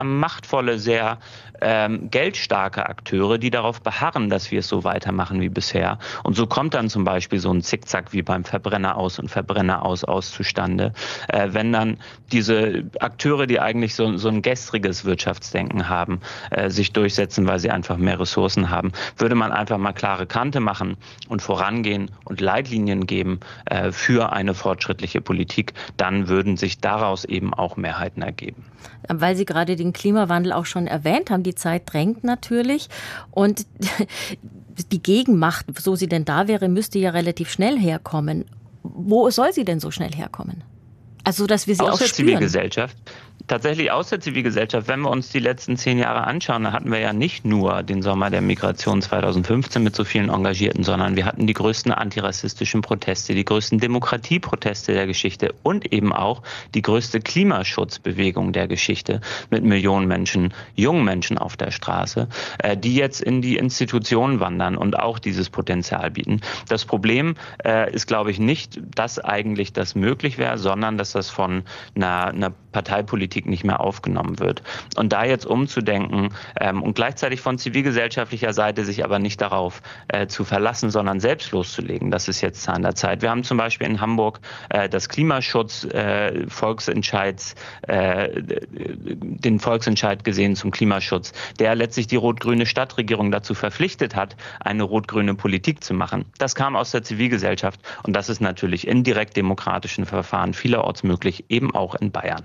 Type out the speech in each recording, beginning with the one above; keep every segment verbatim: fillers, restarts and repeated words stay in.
machtvolle, sehr ähm, geldstarke Akteure, die darauf beharren, dass wir es so weitermachen wie bisher. Und so kommt dann zum Beispiel so ein Zickzack wie beim Verbrenner aus und Verbrenner aus aus zustande. Äh, wenn dann diese Akteure, die eigentlich so, so ein gestriges Wirtschaftsdenken haben, äh, sich durchsetzen, weil sie einfach mehr Ressourcen haben, würde man einfach mal klare Kante machen und vorangehen und Leitlinien geben äh, für eine fortschrittliche Politik, dann würden sich daraus eben auch Mehrheiten ergeben. Weil Sie gerade den Klimawandel auch schon erwähnt haben, die Zeit drängt natürlich und die Gegenmacht, so sie denn da wäre, müsste ja relativ schnell herkommen. Wo soll sie denn so schnell herkommen? Also, dass wir sie aus auch der spüren. Zivilgesellschaft. Tatsächlich aus der Zivilgesellschaft. Wenn wir uns die letzten zehn Jahre anschauen, dann hatten wir ja nicht nur den Sommer der Migration zweitausendfünfzehn mit so vielen Engagierten, sondern wir hatten die größten antirassistischen Proteste, die größten Demokratieproteste der Geschichte und eben auch die größte Klimaschutzbewegung der Geschichte mit Millionen Menschen, jungen Menschen auf der Straße, die jetzt in die Institutionen wandern und auch dieses Potenzial bieten. Das Problem äh, ist, glaube ich, nicht, dass eigentlich das möglich wäre, sondern dass das von einer, einer Parteipolitik nicht mehr aufgenommen wird. Und da jetzt umzudenken ähm, und gleichzeitig von zivilgesellschaftlicher Seite sich aber nicht darauf äh, zu verlassen, sondern selbst loszulegen, das ist jetzt an der Zeit. Wir haben zum Beispiel in Hamburg äh, das Klimaschutz äh, Volksentscheids, äh, den Volksentscheid gesehen zum Klimaschutz, der letztlich die rot-grüne Stadtregierung dazu verpflichtet hat, eine rot-grüne Politik zu machen. Das kam aus der Zivilgesellschaft und das ist natürlich in direkt demokratischen Verfahren vielerorts möglich, eben auch in Bayern.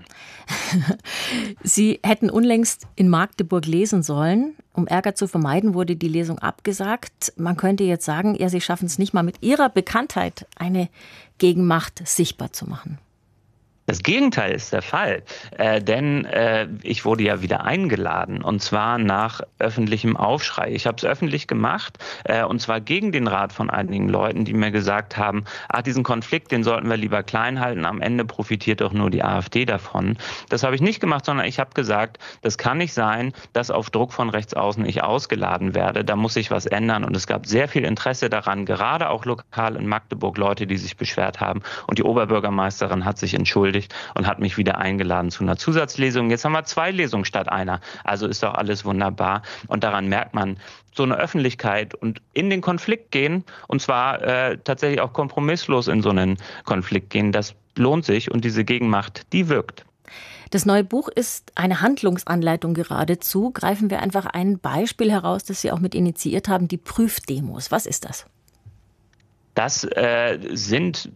Sie hätten unlängst in Magdeburg lesen sollen. Um Ärger zu vermeiden, wurde die Lesung abgesagt. Man könnte jetzt sagen, ja, Sie schaffen es nicht mal mit Ihrer Bekanntheit, eine Gegenmacht sichtbar zu machen. Das Gegenteil ist der Fall, äh, denn äh, ich wurde ja wieder eingeladen und zwar nach öffentlichem Aufschrei. Ich habe es öffentlich gemacht äh, und zwar gegen den Rat von einigen Leuten, die mir gesagt haben, ach, diesen Konflikt, den sollten wir lieber klein halten, am Ende profitiert doch nur die AfD davon. Das habe ich nicht gemacht, sondern ich habe gesagt, das kann nicht sein, dass auf Druck von rechts außen ich ausgeladen werde. Da muss sich was ändern und es gab sehr viel Interesse daran, gerade auch lokal in Magdeburg Leute, die sich beschwert haben und die Oberbürgermeisterin hat sich entschuldigt und hat mich wieder eingeladen zu einer Zusatzlesung. Jetzt haben wir zwei Lesungen statt einer. Also ist doch alles wunderbar. Und daran merkt man, so eine Öffentlichkeit und in den Konflikt gehen, und zwar äh, tatsächlich auch kompromisslos in so einen Konflikt gehen, das lohnt sich und diese Gegenmacht, die wirkt. Das neue Buch ist eine Handlungsanleitung geradezu. Greifen wir einfach ein Beispiel heraus, das Sie auch mit initiiert haben, die Prüfdemos. Was ist das? Das äh, sind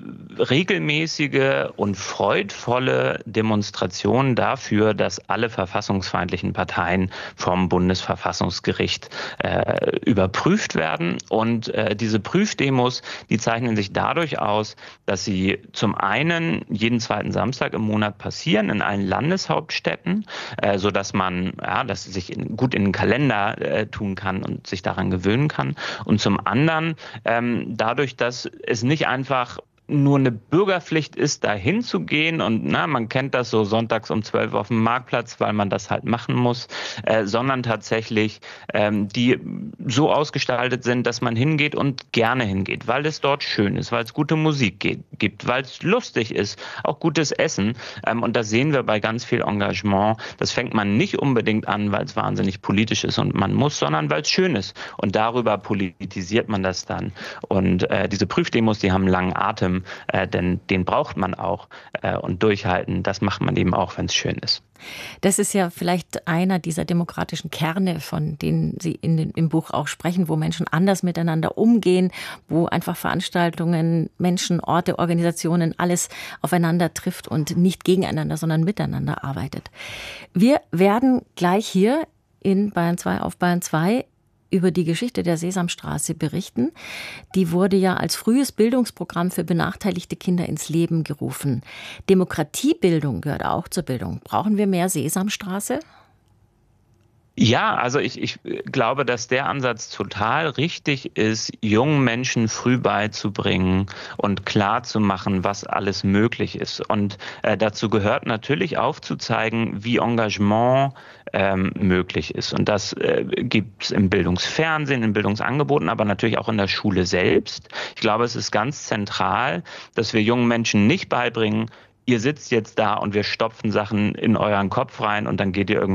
regelmäßige und freudvolle Demonstrationen dafür, dass alle verfassungsfeindlichen Parteien vom Bundesverfassungsgericht äh, überprüft werden. Und äh, diese Prüfdemos, die zeichnen sich dadurch aus, dass sie zum einen jeden zweiten Samstag im Monat passieren in allen Landeshauptstädten, äh, sodass man ja, das sich in, gut in den Kalender äh, tun kann und sich daran gewöhnen kann. Und zum anderen ähm, dadurch, dass es nicht einfach nur eine Bürgerpflicht ist, da hinzugehen und na, man kennt das so sonntags um zwölf auf dem Marktplatz, weil man das halt machen muss, äh, sondern tatsächlich ähm, die so ausgestaltet sind, dass man hingeht und gerne hingeht, weil es dort schön ist, weil es gute Musik geht, gibt, weil es lustig ist, auch gutes Essen ähm, und das sehen wir bei ganz viel Engagement. Das fängt man nicht unbedingt an, weil es wahnsinnig politisch ist und man muss, sondern weil es schön ist und darüber politisiert man das dann und äh, diese Prüfdemos, die haben einen langen Atem, Äh, denn den braucht man auch äh, und durchhalten, das macht man eben auch, wenn es schön ist. Das ist ja vielleicht einer dieser demokratischen Kerne, von denen Sie in den, im Buch auch sprechen, wo Menschen anders miteinander umgehen, wo einfach Veranstaltungen, Menschen, Orte, Organisationen, alles aufeinander trifft und nicht gegeneinander, sondern miteinander arbeitet. Wir werden gleich hier in Bayern zwei auf Bayern zwei über die Geschichte der Sesamstraße berichten. Die wurde ja als frühes Bildungsprogramm für benachteiligte Kinder ins Leben gerufen. Demokratiebildung gehört auch zur Bildung. Brauchen wir mehr Sesamstraße? Ja, also ich, ich glaube, dass der Ansatz total richtig ist, jungen Menschen früh beizubringen und klar zu machen, was alles möglich ist. Und äh, dazu gehört natürlich aufzuzeigen, wie Engagement ähm, möglich ist. Und das äh, gibt es im Bildungsfernsehen, in Bildungsangeboten, aber natürlich auch in der Schule selbst. Ich glaube, es ist ganz zentral, dass wir jungen Menschen nicht beibringen, ihr sitzt jetzt da und wir stopfen Sachen in euren Kopf rein und dann geht ihr irgendwie